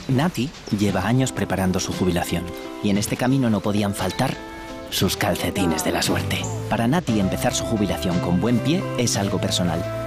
Nati lleva años preparando su jubilación y en este camino no podían faltar sus calcetines de la suerte. Para Nati, empezar su jubilación con buen pie es algo personal.